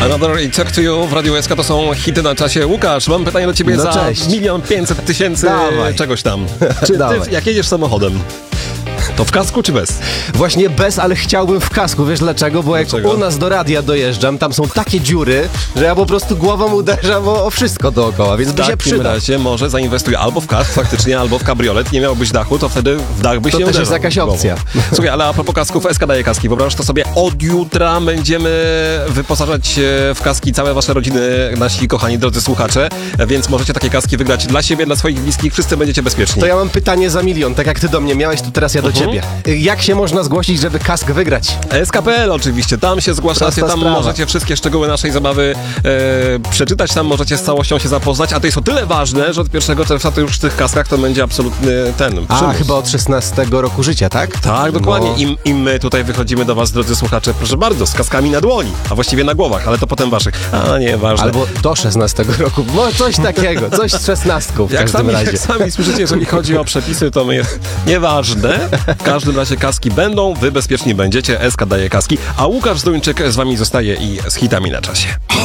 Another I Talk to You w Radiu SK to są hity na czasie. Łukasz, mam pytanie do ciebie za cześć. 1 500 000 czegoś tam. Czy ty, jak jedziesz samochodem, to w kasku czy bez? Właśnie bez, ale chciałbym w kasku. Wiesz dlaczego? Bo jak u nas do radia dojeżdżam, tam są takie dziury, że ja po prostu głową uderzam o wszystko dookoła, więc by się przyda. W takim razie może zainwestuj albo w kask faktycznie, albo w kabriolet. Nie miałbyś dachu, to wtedy w dach byś To nie też uderzył. jest jakaś opcja. Słuchaj, ale a propos kasków, SK daje kaski. Wyobraź to sobie, od jutra będziemy wyposażać w kaski całe wasze rodziny, nasi kochani drodzy słuchacze, więc możecie takie kaski wygrać dla siebie, dla swoich bliskich, wszyscy będziecie bezpieczni. To ja mam pytanie za 1 000 000, tak jak ty do mnie miałeś, to teraz ja do ciebie. Jak się można zgłosić, żeby kask wygrać? SK.pl oczywiście, tam się zgłaszacie, tam sprawa. możecie wszystkie szczegóły naszej zabawy przeczytać, tam możecie z całością się zapoznać, a to jest o tyle ważne, że od 1 czerwca to już w tych kaskach to będzie absolutny przymus. Chyba od 16 roku życia, tak? Tak, dokładnie. I my tutaj wychodzimy do was, drodzy słuchacze, proszę bardzo, z kaskami na dłoni, a właściwie na głowach, ale to potem waszych. Nie, ważne. Albo do 16 roku, no coś takiego, coś z 16 w każdym razie. Jak sami słyszycie, jeżeli chodzi o przepisy, to my nieważne. W każdym razie kaski będą, wy bezpieczni będziecie, SK daje kaski, a Łukasz Zduńczyk z wami zostaje i z hitami na czasie.